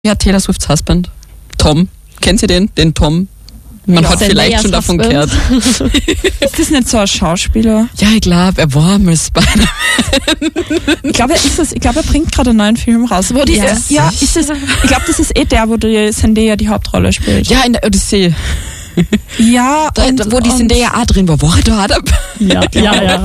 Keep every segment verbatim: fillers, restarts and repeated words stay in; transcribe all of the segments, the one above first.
Ja, Taylor Swifts Husband. Tom. Kennt ihr den? Den Tom? Man Ja. hat vielleicht schon davon gehört. Ist das nicht so ein Schauspieler? Ja, ich glaube, er war mal Spider-Man. Ich glaube, er, ist das- ich glaube, er bringt gerade einen neuen Film raus. Wo Ja. dieses, ja, ist das, ich glaube, das ist eh der, wo die Zendaya die Hauptrolle spielt. Ja, in der Odyssee. Ja, Da, und, wo die und, Zendaya auch drin war. War er da? dabei? Ja, ja, ja.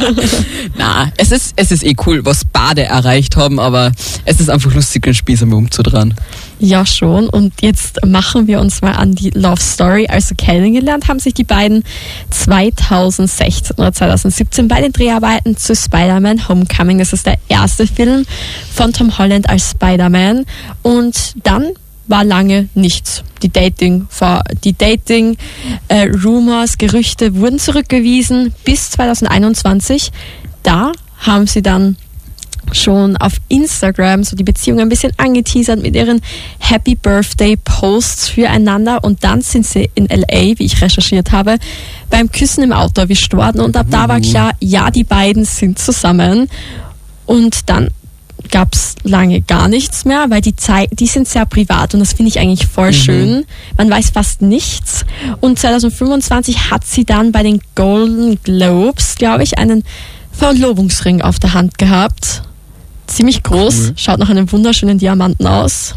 Na, es ist, es ist eh cool, was beide erreicht haben, aber es ist einfach lustig, den Spieß einmal umzudrehen. Ja, schon. Und jetzt machen wir uns mal an die Love Story. Also kennengelernt haben sich die beiden zweitausendsechzehn oder zweitausendsiebzehn bei den Dreharbeiten zu Spider-Man Homecoming. Das ist der erste Film von Tom Holland als Spider-Man. Und dann war lange nichts. Die Dating, die Dating äh, Rumors, Gerüchte wurden zurückgewiesen bis zweitausendeinundzwanzig. Da haben sie dann schon auf Instagram so die Beziehung ein bisschen angeteasert mit ihren Happy Birthday Posts füreinander, und dann sind sie in L A, wie ich recherchiert habe, beim Küssen im Auto erwischt worden, und ab da war klar, ja, die beiden sind zusammen. Und dann gab es lange gar nichts mehr, weil die Zeit, die sind sehr privat, und das finde ich eigentlich voll Mhm. schön. Man weiß fast nichts. Und zweitausendfünfundzwanzig hat sie dann bei den Golden Globes, glaube ich, einen Verlobungsring auf der Hand gehabt. Ziemlich groß, Cool. schaut nach einem wunderschönen Diamanten aus.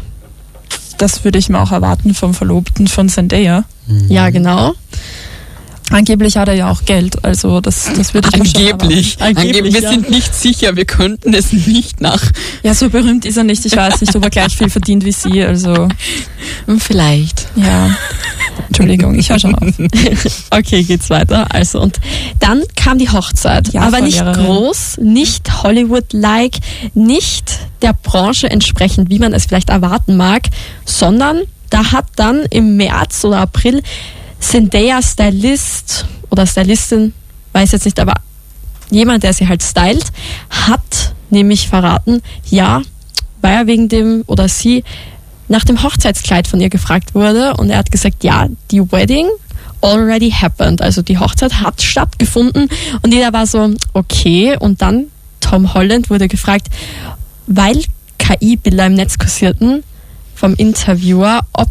das würde ich mir auch erwarten vom Verlobten von Zendaya. Ja, genau. Angeblich hat er ja auch Geld, also das, das würde ich mir schon Angeblich. Angeblich, Angeblich. Wir ja. sind nicht sicher, wir könnten es nicht nach. erwarten. Ja, so berühmt ist er nicht. Ich weiß nicht, ob er gleich viel verdient wie sie, also Vielleicht. ja. Entschuldigung, ich höre schon auf. Okay, geht's weiter. Also, und dann kam die Hochzeit. Ja, aber nicht Volllehrerin. groß, nicht Hollywood-like, nicht der Branche entsprechend, wie man es vielleicht erwarten mag, sondern da hat dann im März oder April Zendaya Stylist oder Stylistin, weiß jetzt nicht, aber jemand, der sie halt stylt, hat nämlich verraten, ja, weil er wegen dem oder sie nach dem Hochzeitskleid von ihr gefragt wurde, und er hat gesagt, ja, die Wedding already happened, also die Hochzeit hat stattgefunden, und jeder war so, okay. Und dann Tom Holland wurde gefragt, weil K I-Bilder im Netz kursierten vom Interviewer, ob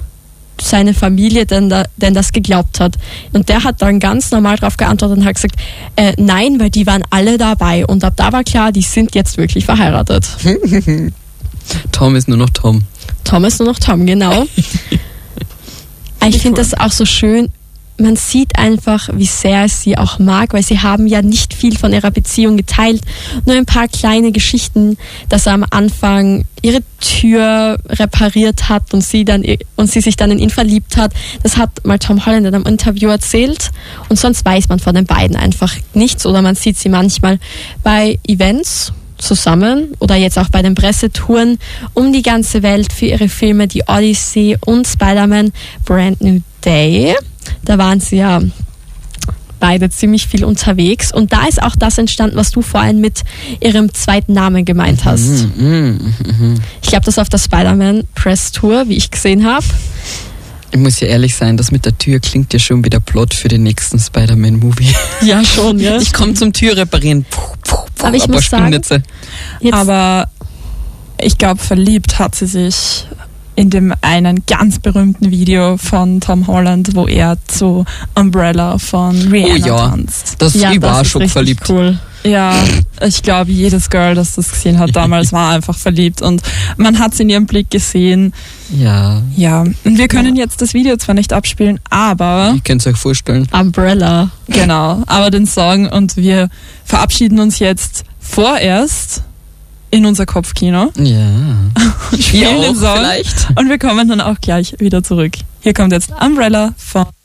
seine Familie denn, da, denn das geglaubt hat. Und der hat dann ganz normal darauf geantwortet und hat gesagt, äh, nein, weil die waren alle dabei, und ab da war klar, die sind jetzt wirklich verheiratet. Tom ist nur noch Tom. Tom ist nur noch Tom, genau. Ich finde das auch so schön. Man sieht einfach, wie sehr er sie auch mag, weil sie haben ja nicht viel von ihrer Beziehung geteilt. Nur ein paar kleine Geschichten, dass er am Anfang ihre Tür repariert hat und sie dann und sie sich dann in ihn verliebt hat. Das hat mal Tom Holland in einem Interview erzählt. Und sonst weiß man von den beiden einfach nichts, oder man sieht sie manchmal bei Events zusammen oder jetzt auch bei den Pressetouren um die ganze Welt für ihre Filme Die Odyssey und Spider-Man Brand New Day. Da waren sie ja beide ziemlich viel unterwegs, und da ist auch das entstanden, was du vorhin mit ihrem zweiten Namen gemeint hast. Mhm, mhm. Ich glaube, das auf der Spider-Man Press Tour, wie ich gesehen habe. Ich muss ja ehrlich sein, das mit der Tür klingt ja schon wie der Plot für den nächsten Spider-Man-Movie. Ja, schon, ja. Ich komme zum Tür reparieren. Puh, puh, puh, Aber ich ein paar muss sagen, Spinnnetze. Jetzt, Aber ich glaube, verliebt hat sie sich in dem einen ganz berühmten Video von Tom Holland, wo er zu Umbrella von Rihanna Oh ja. tanzt. Das, ja, ich das war ist schon richtig verliebt. cool. Ja, ich glaube, jedes Girl, das das gesehen hat damals, war einfach verliebt, und man hat es in ihrem Blick gesehen. Ja, Ja, und wir können jetzt das Video zwar nicht abspielen, aber ihr könnt es euch vorstellen. Umbrella. genau, aber den Song, und wir verabschieden uns jetzt vorerst in unser Kopfkino Ja. und spielen Ihr den auch Song vielleicht. und wir kommen dann auch gleich wieder zurück. Hier kommt jetzt Umbrella von